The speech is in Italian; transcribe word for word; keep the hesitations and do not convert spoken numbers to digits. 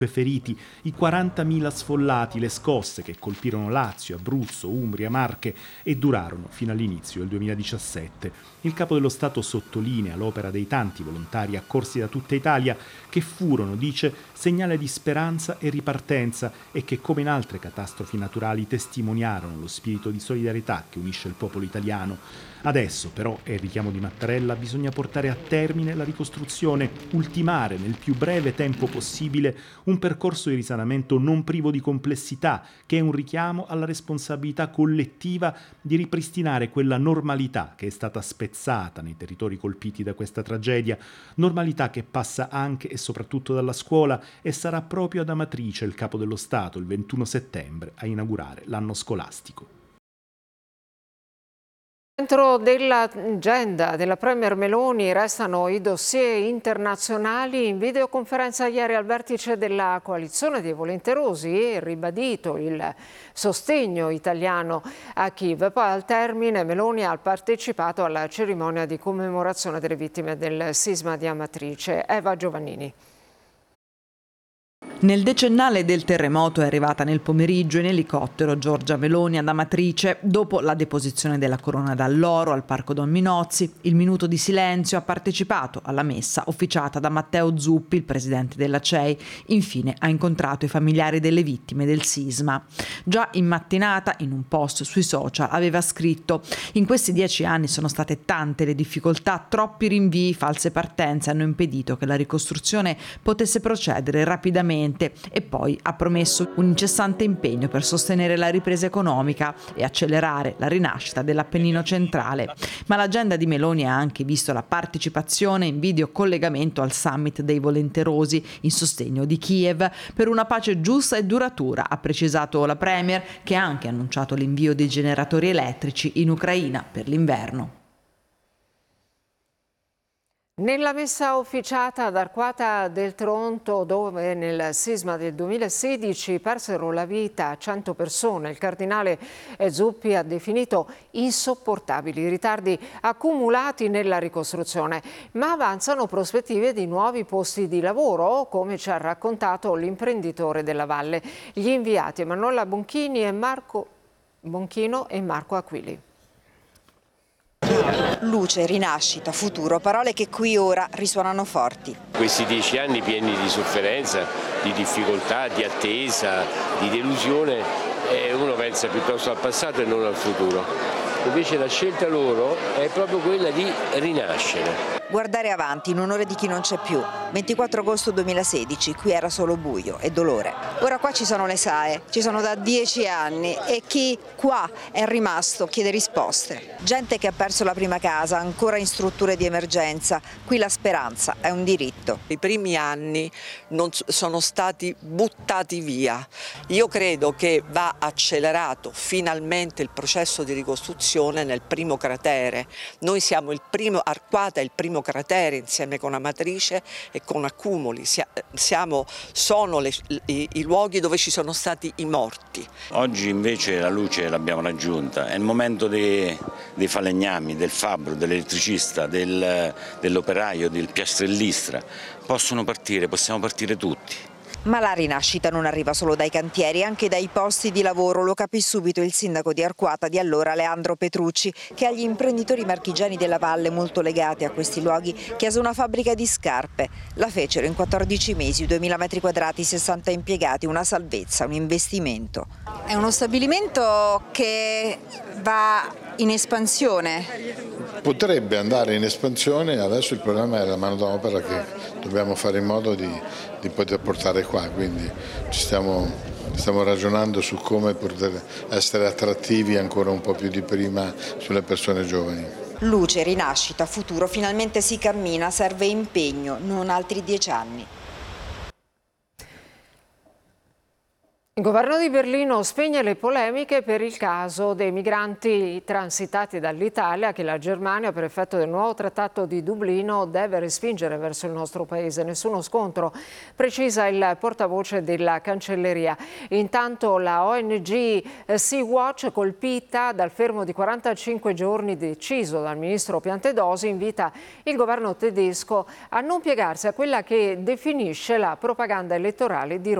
feriti, i quarantamila sfollati, le scosse che colpirono Lazio, Abruzzo, Umbria, Marche e durarono fino all'inizio del duemiladiciassette. Il Capo dello Stato sottolinea l'opera dei tanti volontari accorsi da tutta Italia che furono, dice, segnale di speranza e ripartenza e che, come in altre catastrofi naturali, testimoniarono lo spirito di solidarietà che unisce il popolo italiano. Adesso, però, è il richiamo di Mattarella, bisogna portare a termine la ricostruzione, ultimare nel più breve tempo possibile un percorso di risanamento non privo di complessità, che è un richiamo alla responsabilità collettiva di ripristinare quella normalità che è stata spezzata nei territori colpiti da questa tragedia, normalità che passa anche e soprattutto dalla scuola e sarà proprio ad Amatrice il Capo dello Stato il ventuno settembre a inaugurare l'anno scolastico. Dentro dell'agenda della Premier Meloni restano i dossier internazionali. In videoconferenza ieri al vertice della coalizione dei volenterosi, ribadito il sostegno italiano a Kiev. Poi al termine Meloni ha partecipato alla cerimonia di commemorazione delle vittime del sisma di Amatrice. Eva Giovannini. Nel decennale del terremoto è arrivata nel pomeriggio in elicottero Giorgia Meloni ad Amatrice. Dopo la deposizione della corona d'alloro al Parco Don Minozzi, il minuto di silenzio, ha partecipato alla messa officiata da Matteo Zuppi, il presidente della C E I. Infine ha incontrato i familiari delle vittime del sisma. Già in mattinata, in un post sui social, aveva scritto: in questi dieci anni sono state tante le difficoltà, troppi rinvii, false partenze hanno impedito che la ricostruzione potesse procedere rapidamente. E poi ha promesso un incessante impegno per sostenere la ripresa economica e accelerare la rinascita dell'Appennino centrale. Ma l'agenda di Meloni ha anche visto la partecipazione in videocollegamento al summit dei volenterosi in sostegno di Kiev per una pace giusta e duratura, ha precisato la Premier, che ha anche annunciato l'invio di generatori elettrici in Ucraina per l'inverno. Nella messa officiata ad Arquata del Tronto, dove nel sisma del duemilasedici persero la vita cento persone, il cardinale Zuppi ha definito insopportabili i ritardi accumulati nella ricostruzione, ma avanzano prospettive di nuovi posti di lavoro, come ci ha raccontato l'imprenditore della Valle. Gli inviati Emanuela Bonchini e Marco Bonchino e Marco Aquili. Luce, rinascita, futuro, parole che qui ora risuonano forti. Questi dieci anni pieni di sofferenza, di difficoltà, di attesa, di delusione, eh, uno pensa piuttosto al passato e non al futuro. Invece la scelta loro è proprio quella di rinascere. Guardare avanti in onore di chi non c'è più. ventiquattro agosto duemilasedici, qui era solo buio e dolore. Ora qua ci sono le S A E, ci sono da dieci anni e chi qua è rimasto chiede risposte. Gente che ha perso la prima casa, ancora in strutture di emergenza. Qui la speranza è un diritto. I primi anni non sono stati buttati via. Io credo che va accelerato finalmente il processo di ricostruzione nel primo cratere. Noi siamo il primo, Arquata è il primo cratere insieme con Amatrice e con Accumuli. Siamo, sono le, i, i luoghi dove ci sono stati i morti. Oggi invece la luce l'abbiamo raggiunta, è il momento dei, dei falegnami, del fabbro, dell'elettricista, del, dell'operaio, del piastrellista. Possono partire, possiamo partire tutti. Ma la rinascita non arriva solo dai cantieri, anche dai posti di lavoro, lo capì subito il sindaco di Arquata di allora, Leandro Petrucci, che agli imprenditori marchigiani della Valle molto legati a questi luoghi chiese una fabbrica di scarpe. La fecero in quattordici mesi, duemila metri quadrati, sessanta impiegati, una salvezza, un investimento. È uno stabilimento che va in espansione. Potrebbe andare in espansione, adesso il problema è la manodopera che dobbiamo fare in modo di, di poter portare qua, quindi ci stiamo, stiamo ragionando su come poter essere attrattivi ancora un po' più di prima sulle persone giovani. Luce, rinascita, futuro, finalmente si cammina, serve impegno, non altri dieci anni. Il governo di Berlino spegne le polemiche per il caso dei migranti transitati dall'Italia che la Germania, per effetto del nuovo trattato di Dublino, deve respingere verso il nostro paese. Nessuno scontro, precisa il portavoce della Cancelleria. Intanto la O N G Sea-Watch, colpita dal fermo di quarantacinque giorni deciso dal ministro Piantedosi, invita il governo tedesco a non piegarsi a quella che definisce la propaganda elettorale di Roma.